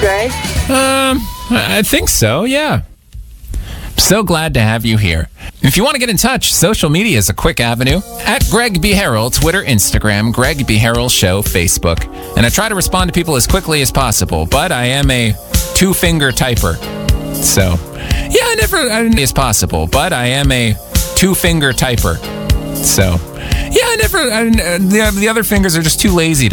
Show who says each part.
Speaker 1: Greg?
Speaker 2: I think so, yeah. So glad to have you here. If you want to get in touch, social media is a quick avenue. At Greg B. Harrell, Twitter, Instagram, Greg B. Harrell Show, Facebook. And I try to respond to people as quickly as possible, but I am a two-finger typer. So, yeah, I as possible, but I am a two-finger typer. So, yeah, the other fingers are just too lazy to